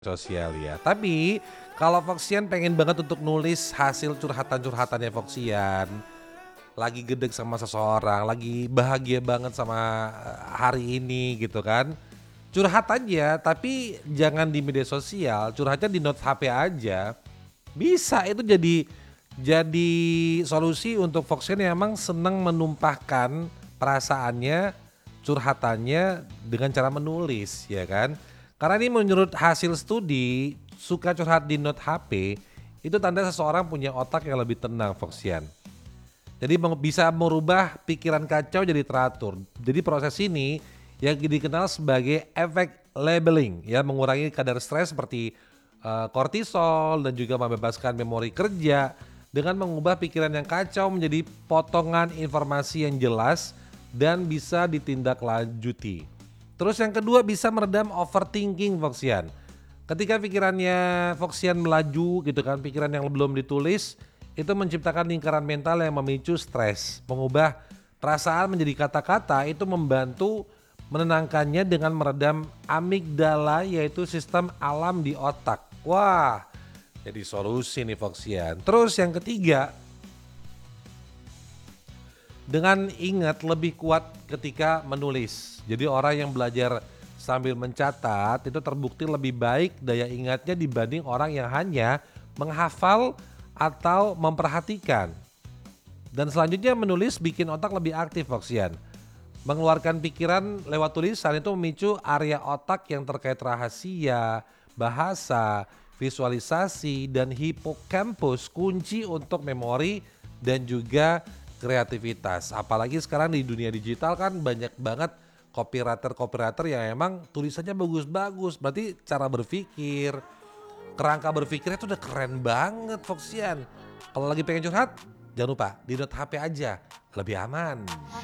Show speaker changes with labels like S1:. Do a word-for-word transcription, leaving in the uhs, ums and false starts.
S1: Sosial ya. Tapi kalau Foxian pengen banget untuk nulis hasil curhatan-curhatannya Foxian, lagi gedek sama seseorang, lagi bahagia banget sama eh, hari ini gitu kan. Curhat aja, tapi jangan di media sosial, curhatnya di note H P aja. Bisa itu jadi jadi solusi untuk Foxian yang emang seneng menumpahkan perasaannya, curhatannya dengan cara menulis ya kan. Karena ini menurut hasil studi, suka curhat di note H P itu tanda seseorang punya otak yang lebih tenang, Foxian. Jadi meng- bisa merubah pikiran kacau jadi teratur. Jadi proses ini yang dikenal sebagai efek labeling ya, mengurangi kadar stres seperti eh, kortisol dan juga membebaskan memori kerja dengan mengubah pikiran yang kacau menjadi potongan informasi yang jelas dan bisa ditindaklanjuti. Terus yang kedua bisa meredam overthinking, Foxian. Ketika pikirannya Foxian melaju gitu kan, pikiran yang belum ditulis itu menciptakan lingkaran mental yang memicu stres. Mengubah perasaan menjadi kata-kata itu membantu menenangkannya dengan meredam amigdala, yaitu sistem alam di otak. Wah, jadi solusi nih Foxian. Terus yang ketiga, dengan ingat lebih kuat ketika menulis. Jadi orang yang belajar sambil mencatat itu terbukti lebih baik daya ingatnya dibanding orang yang hanya menghafal atau memperhatikan. Dan selanjutnya menulis bikin otak lebih aktif, Foxian. Mengeluarkan pikiran lewat tulisan itu memicu area otak yang terkait rahasia, bahasa, visualisasi, dan hipokampus, kunci untuk memori dan juga kreativitas. Apalagi sekarang di dunia digital kan banyak banget copywriter-copywriter yang emang tulisannya bagus-bagus. Berarti cara berpikir, kerangka berpikirnya tuh udah keren banget, Foxian. Kalau lagi pengen curhat, jangan lupa di note H P aja, lebih aman.